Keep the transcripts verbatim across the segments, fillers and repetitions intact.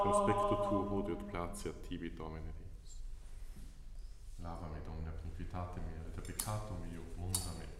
prospecto tuo hodie ut gratiat tibi Domine Deus. Lava me Domine ab iniquitate mea, et ab peccatum meo, munda me.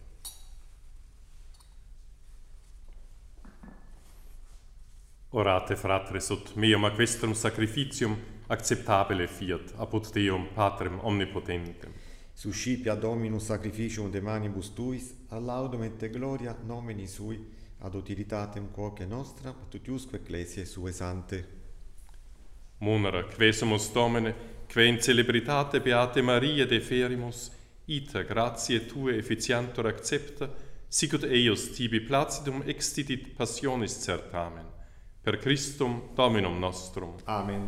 Orate, fratres, ut meum aquestrum sacrificium acceptabile fiat apud Deum Patrem omnipotentem. Suscipia Dominus sacrificium de manibus tuis, ad laudum et gloria nomini sui, ad utilitatem quoque nostra, ad tutiusque ecclesiae sue sante. Munera, quesumus Domine, que in celebritate Beate Maria deferimus, ita gratiae Tue efficientur accepta, sicut eius tibi placidum extidit passionis certamen. Per Christum Dominum nostrum. Amen.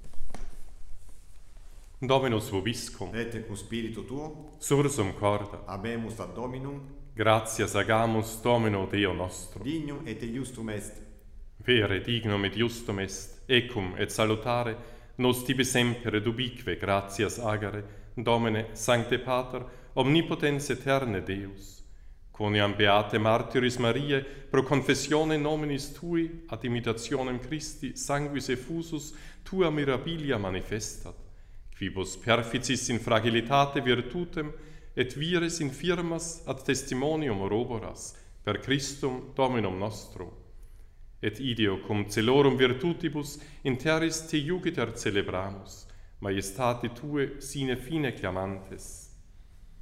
Dominus vobiscum. Et cum spiritu tuo, Sursum corda. habemus ad Dominum, Gratias agamus Domino Deo nostro. dignum et iustum est. Vere dignum et justum est, ecum et salutare, nos tibi semper ubique gratias agere, Domine, Sancte Pater, omnipotens eterne Deus. Quoniam beate martyris Mariae, pro confessione nominis Tui, ad imitationem Christi, sanguis effusus, Tua mirabilia manifestat, quibus perficis in fragilitate virtutem, et vires infirmas ad testimonium roboras, per Christum Dominum nostrum. Et ideo cum celorum virtutibus in terris te iugiter celebramus, maiestati Tue sine fine clamantes.